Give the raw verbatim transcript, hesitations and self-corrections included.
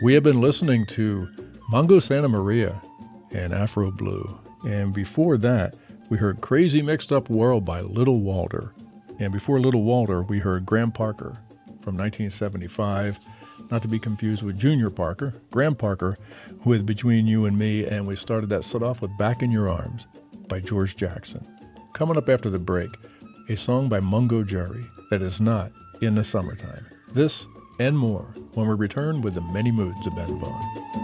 We have been listening to Mongo Santa Maria and Afro Blue. And before that, we heard Crazy Mixed Up World by Little Walter. And before Little Walter, we heard Graham Parker from nineteen seventy-five, not to be confused with Junior Parker, Graham Parker with Between You and Me, and we started that set off with Back in Your Arms by George Jackson. Coming up after the break, a song by Mungo Jerry that is not in the summertime. This and more when we return with the many moods of Ben Vaughn.